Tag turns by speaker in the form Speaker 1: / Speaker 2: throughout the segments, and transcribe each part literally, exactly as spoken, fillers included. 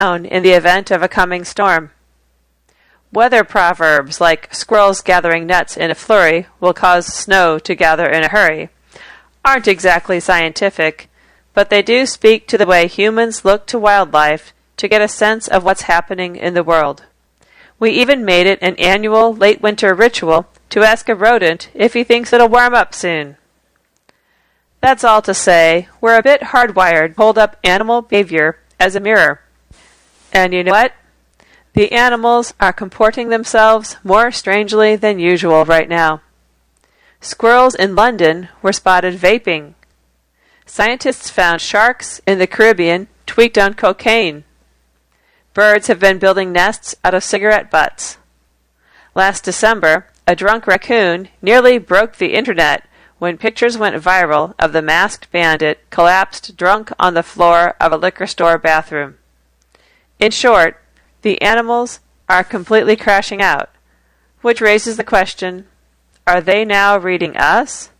Speaker 1: down in the event of a coming storm. Weather proverbs like squirrels gathering nuts in a flurry will cause snow to gather in a hurry aren't exactly scientific, but they do speak to the way humans look to wildlife to get a sense of what's happening in the world. We even made it an annual late winter ritual to ask a rodent if he thinks it'll warm up soon. That's all to say, we're a bit hardwired to hold up animal behavior as a mirror. And you know what? The animals are comporting themselves more strangely than usual right now. Squirrels in London were spotted vaping. Scientists found sharks in the Caribbean tweaked on cocaine. Birds have been building nests out of cigarette butts. Last December, a drunk raccoon nearly broke the internet when pictures went viral of the masked bandit collapsed drunk on the floor of a liquor store bathroom. In short, the animals are completely crashing out, which raises the question, are they now reading us?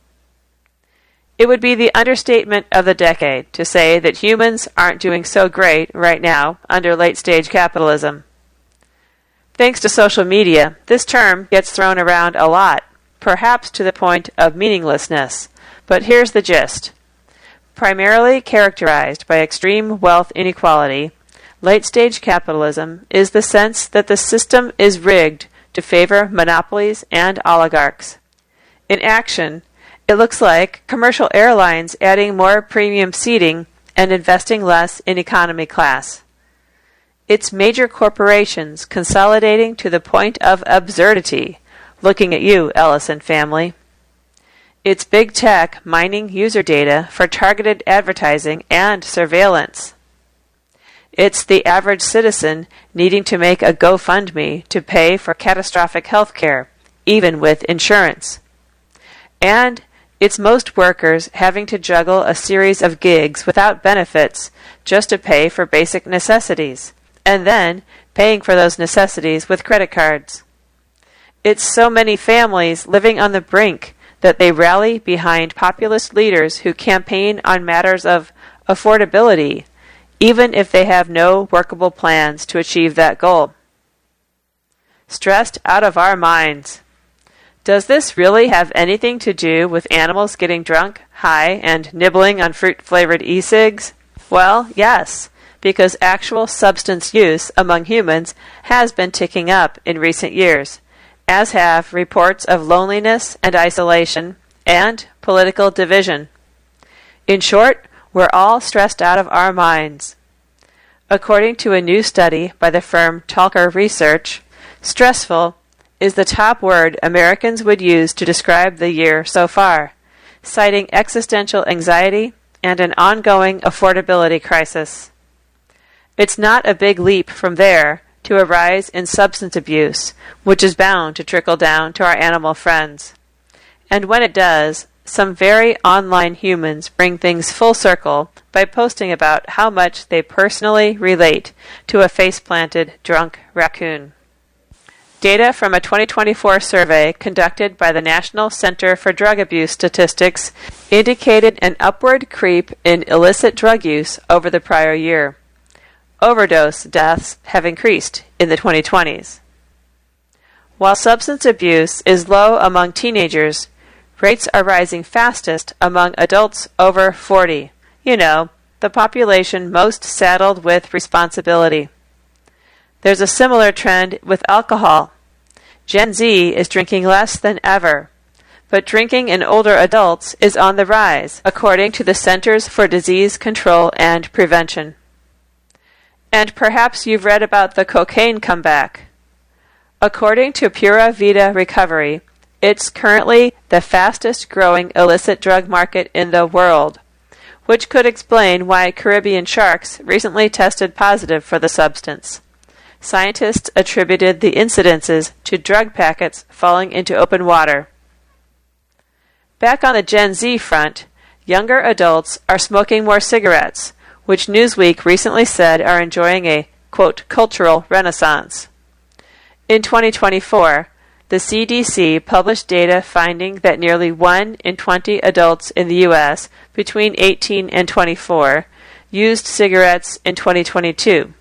Speaker 1: It would be the understatement of the decade to say that humans aren't doing so great right now under late-stage capitalism. Thanks to social media, this term gets thrown around a lot, perhaps to the point of meaninglessness, but here's the gist. Primarily characterized by extreme wealth inequality, late-stage capitalism is the sense that the system is rigged to favor monopolies and oligarchs. In action, it looks like commercial airlines adding more premium seating and investing less in economy class. It's major corporations consolidating to the point of absurdity, looking at you, Ellison family. It's big tech mining user data for targeted advertising and surveillance. It's the average citizen needing to make a GoFundMe to pay for catastrophic health care, even with insurance. And it's most workers having to juggle a series of gigs without benefits just to pay for basic necessities, and then paying for those necessities with credit cards. It's so many families living on the brink that they rally behind populist leaders who campaign on matters of affordability, even if they have no workable plans to achieve that goal. Stressed out of our minds. Does this really have anything to do with animals getting drunk, high, and nibbling on fruit-flavored e-cigs? Well, yes, because actual substance use among humans has been ticking up in recent years, as have reports of loneliness and isolation and political division. In short, we're all stressed out of our minds. According to a new study by the firm Talker Research, stressful is the top word Americans would use to describe the year so far, citing existential anxiety and an ongoing affordability crisis. It's not a big leap from there to a rise in substance abuse, which is bound to trickle down to our animal friends. And when it does, some very online humans bring things full circle by posting about how much they personally relate to a face-planted drunk raccoon. Data from a twenty twenty-four survey conducted by the National Center for Drug Abuse Statistics indicated an upward creep in illicit drug use over the prior year. Overdose deaths have increased in the twenty twenties. While substance abuse is low among teenagers, rates are rising fastest among adults over forty. You know, the population most saddled with responsibility. There's a similar trend with alcohol. Gen Z is drinking less than ever, but drinking in older adults is on the rise, according to the Centers for Disease Control and Prevention. And perhaps you've read about the cocaine comeback. According to Pura Vida Recovery, it's currently the fastest growing illicit drug market in the world, which could explain why Caribbean sharks recently tested positive for the substance. Scientists attributed the incidences to drug packets falling into open water. Back on the Gen Z front, younger adults are smoking more cigarettes, which Newsweek recently said are enjoying a, quote, cultural renaissance. In twenty twenty-four, the C D C published data finding that nearly one in twenty adults in the U S between eighteen and twenty-four used cigarettes in twenty twenty-two.